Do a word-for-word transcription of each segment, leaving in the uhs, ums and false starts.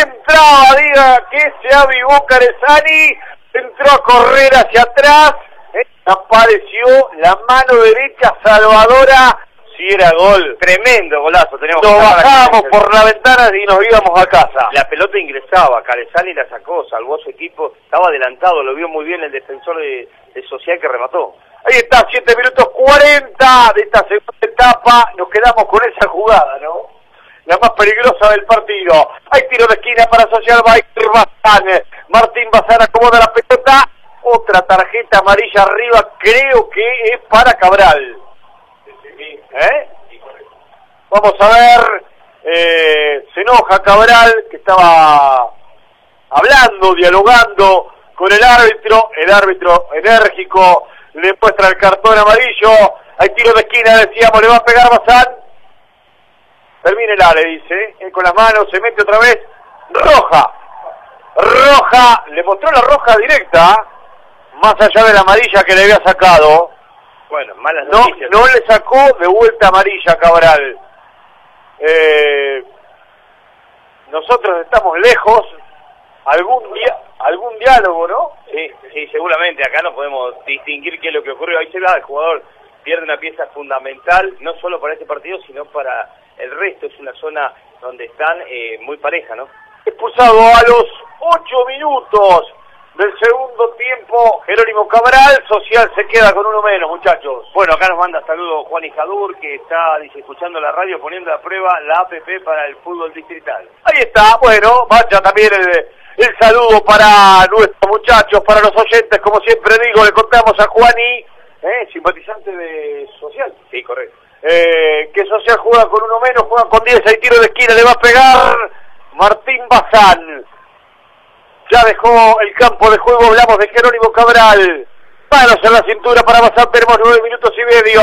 entraba, diga que se avivó Carezani, entró a correr hacia atrás, ¿eh? Apareció la mano derecha salvadora, si era gol. Tremendo golazo. Teníamos Nos que bajábamos por la ventana y nos íbamos a casa. La pelota ingresaba, Carezani la sacó, salvó a su equipo, estaba adelantado, lo vio muy bien el defensor de, de Social que remató. Ahí está, siete minutos cuarenta de esta segunda etapa, nos quedamos con esa jugada, ¿no? La más peligrosa del partido. Hay tiro de esquina para Social Bazán. Martín Bazán acomoda la pelota, otra tarjeta amarilla arriba, creo que es para Cabral. ¿Eh? Vamos a ver, eh, se enoja Cabral, que estaba hablando, dialogando con el árbitro, el árbitro enérgico le muestra el cartón amarillo, hay tiro de esquina, decíamos, le va a pegar Bazán, termine el área, dice, él con las manos, se mete otra vez, roja, roja, le mostró la roja directa, más allá de la amarilla que le había sacado. Bueno, malas no, noticias. No le sacó de vuelta amarilla a Cabral. Eh, nosotros estamos lejos, algún día, algún diálogo, ¿no? Sí, sí, seguramente. Acá no podemos distinguir qué es lo que ocurrió. Ahí se va, el jugador pierde una pieza fundamental, no solo para este partido, sino para el resto. Es una zona donde están eh, muy pareja, ¿no? Expulsado a los ocho minutos del segundo tiempo, Jerónimo Cabral. Social se queda con uno menos, muchachos. Bueno, acá nos manda saludos Juan Ijadur, que está, dice, escuchando la radio, poniendo a prueba la A P P para el fútbol distrital. Ahí está, bueno, vaya también el, el saludo para nuestros muchachos, para los oyentes, como siempre digo, le contamos a Juani, eh, simpatizante de Social. Sí, correcto. Eh, que Social juega con uno menos, juega con diez, hay tiro de esquina, le va a pegar Martín Bazán. Ya dejó el campo de juego, hablamos de Jerónimo Cabral. Manos en la cintura para Bazán, tenemos nueve minutos y medio.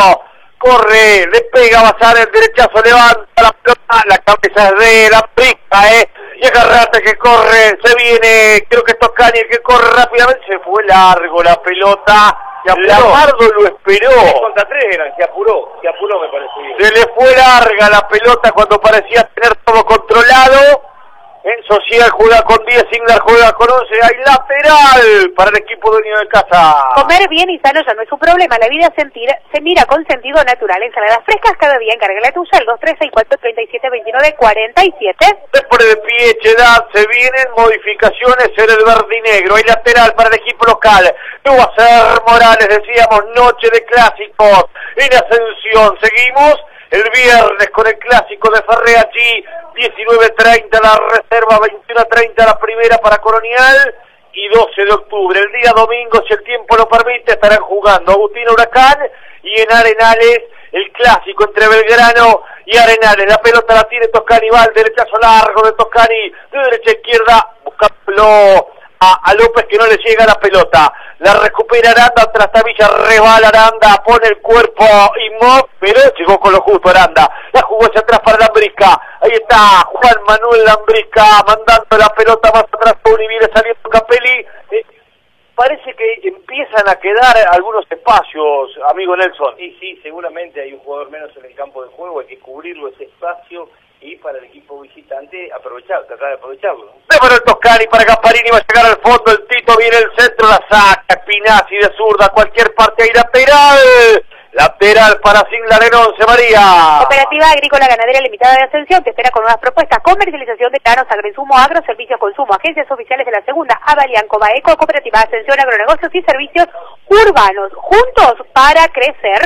Corre, le pega a Bazán, el derechazo levanta la pelota, la cabeza es de la pica, eh. Y agarrate que corre, se viene, creo que es Toscani el que corre rápidamente, se fue largo la pelota. Lamardo lo esperó. tres contra tres eran, se apuró, se apuró me parece bien. Se le fue larga la pelota cuando parecía tener todo controlado. En Social juega con diez, Inglar juega con once, hay lateral para el equipo dueño de casa. Comer bien y sano ya no es un problema, la vida se, tira, se mira con sentido natural. Ensaladas frescas cada día, encarga la tuya al dos tres seis cuatro tres siete dos nueve cuatro siete. Después de pie, Chedad, se vienen modificaciones en el verde y negro, hay lateral para el equipo local. No va a ser Morales, decíamos, noche de clásicos en Ascensión, seguimos. El viernes con el clásico de Ferreachi, diecinueve treinta la reserva, veintiuno treinta la primera para Colonial y doce de octubre. El día domingo, si el tiempo lo permite, estarán jugando Agustín Huracán y en Arenales el clásico entre Belgrano y Arenales. La pelota la tiene Toscani, va al derechazo largo de Toscani, de derecha a izquierda, buscándolo a, a López que no le llega la pelota. La recupera Aranda, tras Tavilla, rebala Aranda, pone el cuerpo inmóvil, pero llegó con lo justo Aranda. La jugó hacia atrás para Lambrisca. Ahí está Juan Manuel Lambrisca mandando la pelota más atrás. Puni viene saliendo Capelli. Eh, parece que empiezan a quedar algunos espacios, amigo Nelson. Y sí, seguramente hay un jugador menos en el campo de juego, hay que cubrirlo ese espacio y para el equipo visitante aprovechar, tratar de aprovecharlo. Démoslo el Toscani para Gasparini, va a llegar al fondo, el Tito viene el centro, la saca, Spinazzi de zurda, cualquier parte ahí, lateral, lateral para Singlar en once, María. Cooperativa Agrícola Ganadera Limitada de Ascensión te espera con nuevas propuestas, comercialización de granos, agroinsumo, agro, servicios, consumo, agencias oficiales de la segunda, Avalian, Cobaeco, Cooperativa Ascensión, agronegocios y servicios urbanos, juntos para crecer.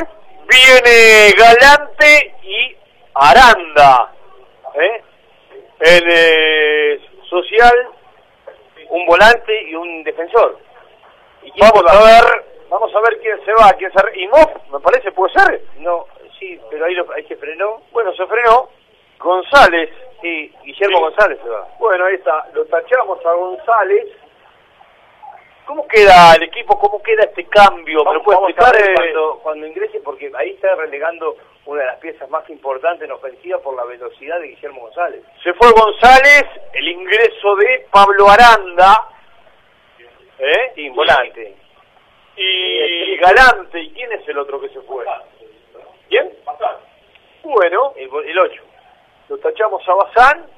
Viene Galante y Aranda. ¿Eh? En eh, Social, un volante y un defensor. ¿Y vamos a ver, vamos a ver quién se va, quién se... Imov, me parece, ¿puede ser? No, sí, pero ahí, lo, ahí se frenó. Bueno, se frenó. González. Sí, Guillermo sí. González se va. Bueno, ahí está, lo tachamos a González. ¿Cómo queda el equipo? ¿Cómo queda este cambio? Vamos, ¿Me lo puede vamos explicar? A ver cuando, cuando ingrese, porque ahí está relegando una de las piezas más importantes en ofensiva por la velocidad de Guillermo González. Se fue González, el ingreso de Pablo Aranda, ¿eh? Sí, volante. Y, y Galante, ¿y quién es el otro que se fue? ¿Quién? Bueno, el, el ocho. Lo tachamos a Bazán.